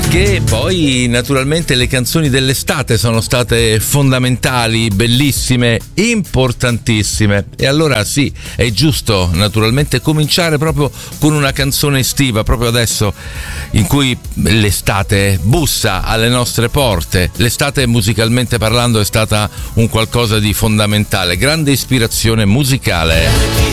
Che poi naturalmente le canzoni dell'estate sono state fondamentali, bellissime, importantissime. E allora sì, è giusto naturalmente cominciare proprio con una canzone estiva, proprio adesso in cui l'estate bussa alle nostre porte. L'estate musicalmente parlando è stata un qualcosa di fondamentale, grande ispirazione musicale.